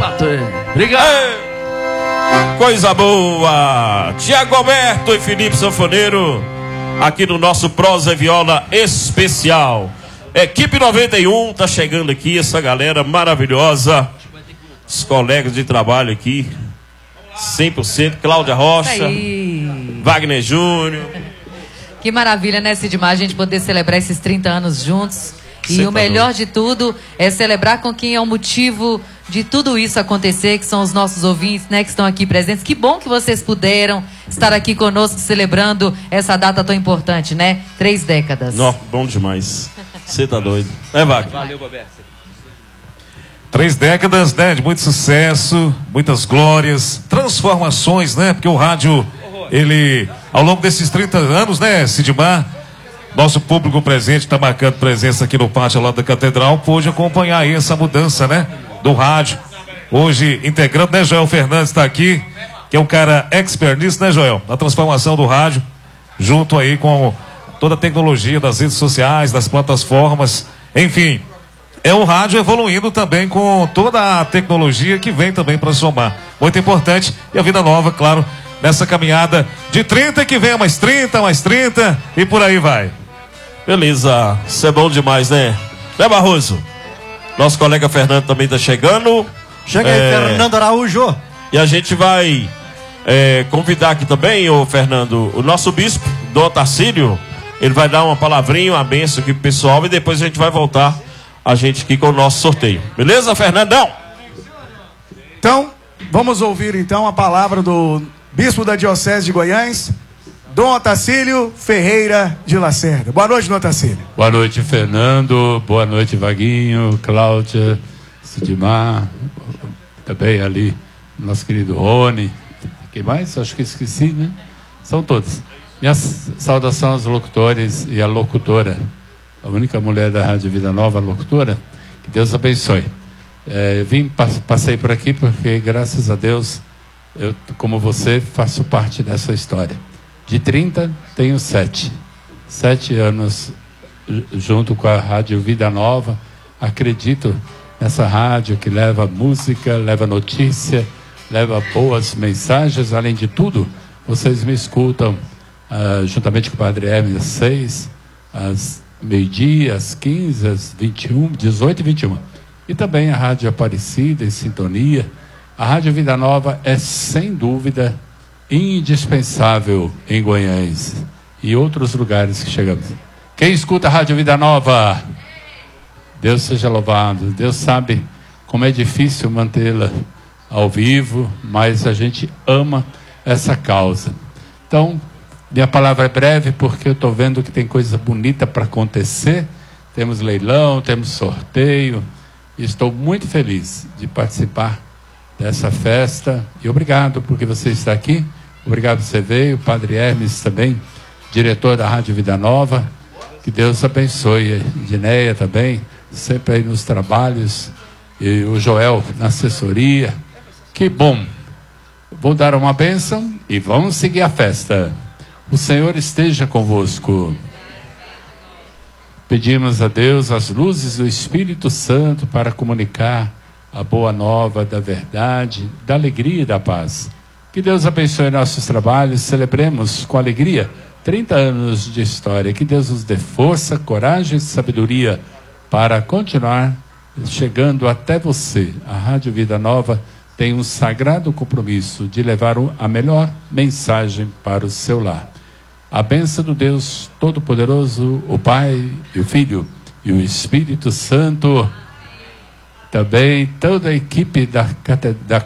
Obrigado. Coisa boa. Tiago Alberto e Felipe Sanfoneiro, aqui no nosso Prosa e Viola especial. Equipe 91 tá chegando aqui, essa galera maravilhosa. Os colegas de trabalho aqui, 100%. Cláudia Rocha, Wagner Júnior. Que maravilha, né, Sidmar, a gente poder celebrar esses 30 anos juntos. E o melhor de tudo é celebrar com quem é o motivo de tudo isso acontecer, que são os nossos ouvintes, né, que estão aqui presentes. Que bom que vocês puderam estar aqui conosco celebrando essa data tão importante, né? 3 décadas. Nossa, bom demais. Você tá doido. Wagner. Valeu, Roberto. 3 décadas, né, de muito sucesso, muitas glórias, transformações, né? Porque o rádio, ele, ao longo desses 30 anos, né, Sidmar, nosso público presente está marcando presença aqui no pátio lá da Catedral, pôde acompanhar aí essa mudança, né, do rádio. Hoje, integrando, né, Joel Fernandes está aqui, que é um cara expert nisso, né, Joel? Na transformação do rádio, junto aí com toda a tecnologia das redes sociais, das plataformas, enfim. É um rádio evoluindo também com toda a tecnologia que vem também para somar. Muito importante. E a Vida Nova, claro, nessa caminhada de 30 que vem mais 30, mais 30 e por aí vai. Beleza, isso é bom demais, né? Né, Barroso? Nosso colega Fernando também está chegando. Chega aí, Fernando Araújo. E a gente vai convidar aqui também, ô Fernando, o nosso bispo, Dom Tarcílio. Ele vai dar uma palavrinha, uma bênção aqui pro pessoal e depois a gente vai voltar a gente aqui com o nosso sorteio. Beleza, Fernandão? Então, vamos ouvir então a palavra do bispo da Diocese de Goiás, Dom Otacílio Ferreira de Lacerda. Boa noite, Dom Otacílio. Boa noite, Fernando. Boa noite, Vaguinho, Cláudia, Sidmar, também ali, nosso querido Rony. Quem mais? Acho que esqueci, né? São todos. Minha saudação aos locutores e à locutora, a única mulher da Rádio Vida Nova, a locutora. Que Deus abençoe. Passei por aqui porque, graças a Deus, eu, como você, faço parte dessa história. De 30, tenho 7. 7 anos junto com a Rádio Vida Nova. Acredito nessa rádio que leva música, leva notícia, leva boas mensagens. Além de tudo, vocês me escutam juntamente com o Padre Hermes às 6, às meio-dia, às 15, às 21, 18 e 21. E também a Rádio Aparecida, em sintonia. A Rádio Vida Nova é, sem dúvida, indispensável em Goiás e outros lugares que chegamos. Quem escuta a Rádio Vida Nova, Deus seja louvado. Deus sabe como é difícil mantê-la ao vivo, mas a gente ama essa causa. Então, minha palavra é breve porque eu estou vendo que tem coisa bonita para acontecer. Temos leilão, temos sorteio. E estou muito feliz de participar dessa festa. E obrigado porque você está aqui. Obrigado por você veio. O Padre Hermes também, diretor da Rádio Vida Nova. Que Deus abençoe. Dineia também, sempre aí nos trabalhos. E o Joel na assessoria. Que bom. Vou dar uma bênção e vamos seguir a festa. O Senhor esteja convosco. Pedimos a Deus as luzes do Espírito Santo para comunicar a boa nova da verdade, da alegria e da paz. Que Deus abençoe nossos trabalhos, celebremos com alegria 30 anos de história. Que Deus nos dê força, coragem e sabedoria para continuar chegando até você. A Rádio Vida Nova tem um sagrado compromisso de levar a melhor mensagem para o seu lar. A bênção do Deus Todo-Poderoso, o Pai e o Filho e o Espírito Santo, também toda a equipe da